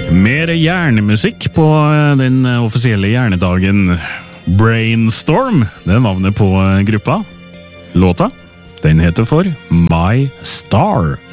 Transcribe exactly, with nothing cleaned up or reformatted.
Mer hjernemusikk på den offisielle hjernedagen. Brainstorm, det er navnet på gruppa. Låta, den heter for My Star.